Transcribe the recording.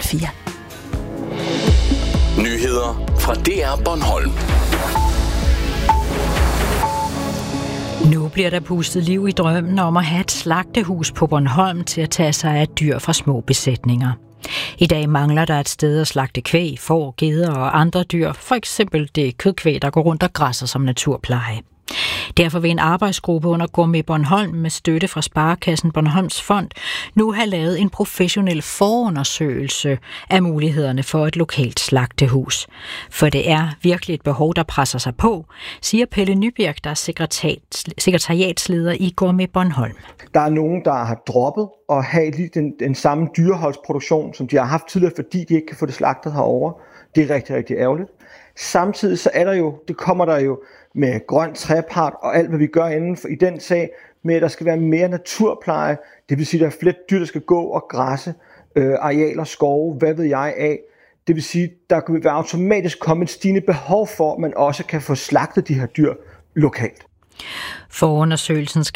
4. Nyheder fra DR Bornholm. Nu bliver der pustet liv i drømmen om at have et slagtehus på Bornholm til at tage sig af dyr fra små besætninger. I dag mangler der et sted at slagte kvæg, får, geder og andre dyr, for eksempel det kødkvæg, der går rundt og græsser som naturpleje. Derfor vil en arbejdsgruppe under Gourmet Bornholm med støtte fra Sparekassen Bornholms Fond nu have lavet en professionel forundersøgelse af mulighederne for et lokalt slagtehus. For det er virkelig et behov, der presser sig på, siger Pelle Nybjerg, der er sekretariatsleder i Gourmet Bornholm. Der er nogen, der har droppet at have den samme dyreholdsproduktion, som de har haft tidligere, fordi de ikke kan få det slagtet herovre. Det er rigtig, rigtig ærgerligt. Samtidig så er der jo, det kommer der jo med grøn trepart og alt, hvad vi gør inden for i den sag, med at der skal være mere naturpleje. Det vil sige, at der er flere dyr, der skal gå og græsse, arealer, skove, hvad ved jeg af. Det vil sige, der kan være automatisk komme et stigende behov for, at man også kan få slagtet de her dyr lokalt. Forundersøgelsen